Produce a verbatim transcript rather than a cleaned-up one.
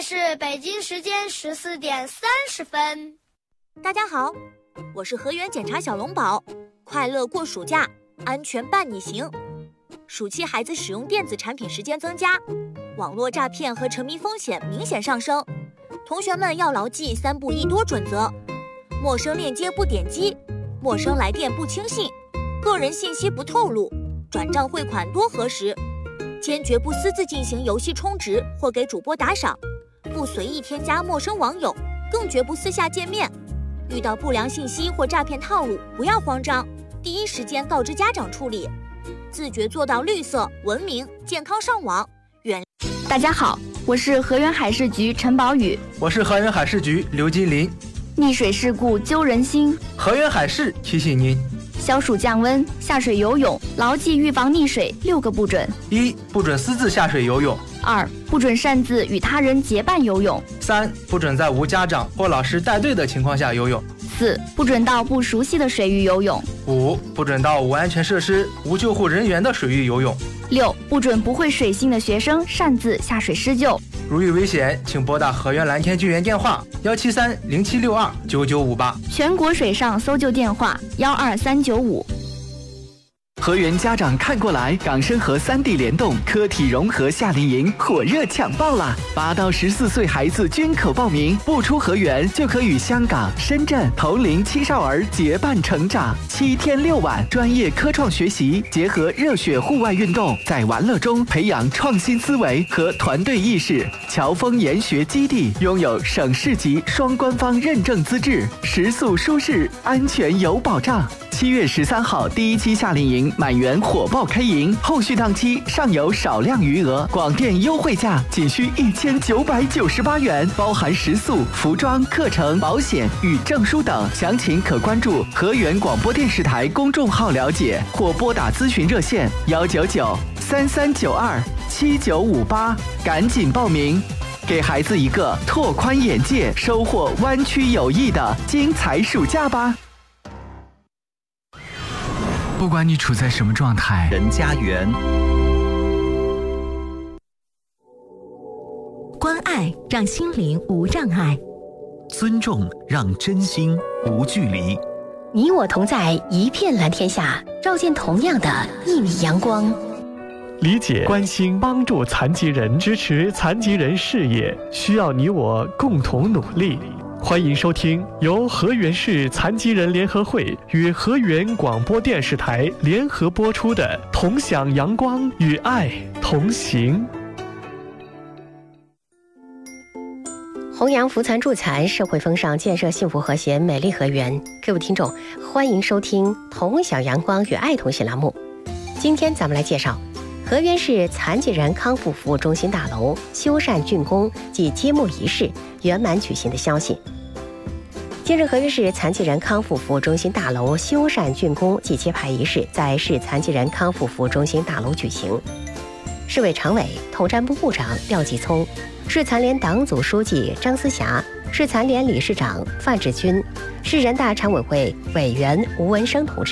是北京时间十四点三十分。 大家好，我是河源检察小龙宝，快乐过暑假，安全伴你行。暑期孩子使用电子产品时间增加，网络诈骗和沉迷风险明显上升，同学们要牢记三不一多准则：陌生链接不点击，陌生来电不轻信，个人信息不透露，转账汇款多核实，坚决不私自进行游戏充值或给主播打赏，不随意添加陌生网友，更绝不私下见面。遇到不良信息或诈骗套路，不要慌张，第一时间告知家长处理，自觉做到绿色、文明、健康上网。远。 大家好，我是河源海事局陈宝宇。 我是河源海事局刘金林。 溺水事故揪人心， 河源海事提醒您： 消暑降温，下水游泳牢记预防溺水六个不准： 一、不准私自下水游泳； 二、不准擅自与他人结伴游泳； 三、不准在无家长或老师带队的情况下游泳； 四、不准到不熟悉的水域游泳； 五、不准到无安全设施、无救护人员的水域游泳； 六、不准不会水性的学生擅自下水施救。 如遇危险，请拨打河源蓝天救援电话幺七三零七六二九九五八， 全国水上搜救电话幺二三九五。 河源家长看过来，港深河三地联动科体融合夏令营火热抢报啦！八到十四岁孩子均可报名，不出河源就可与香港、深圳同龄青少儿结伴成长。七天六晚，专业科创学习结合热血户外运动，在玩乐中培养创新思维和团队意识。侨丰研学基地拥有省市级双官方认证资质，食宿舒适，安全有保障。七月十三号第一期夏令营满员火爆开营，后续档期尚有少量余额，广电优惠价仅需一千九百九十八元，包含食宿、服装、课程、保险与证书等。详情可关注河源广播电视台公众号了解，或拨打咨询热线幺九九三三九二七九五八，赶紧报名，给孩子一个拓宽眼界、收获湾区友谊的精彩暑假吧。 不管你处在什么状态， 人家园关爱让心灵无障碍， 尊重让真心无距离。 你我同在一片蓝天下，照见同样的一米阳光。 理解、关心、帮助残疾人，支持残疾人事业，需要你我共同努力。欢迎收听由河源市残疾人联合会与河源广播电视台联合播出的《同享阳光与爱同行》。 弘扬扶残助残，社会风尚，建设幸福和谐美丽河源。各位听众，欢迎收听《同享阳光与爱同行》栏目。今天咱们来介绍河源市残疾人康复服务中心大楼修缮竣工及揭幕仪式圆满举行的消息。近日，河源市残疾人康复服务中心大楼修缮竣工及揭牌仪式在市残疾人康复服务中心大楼举行。市委常委、统战部部长廖继聪，市残联党组书记张思霞，市残联理事长范志军，市人大常委会委员吴文生同志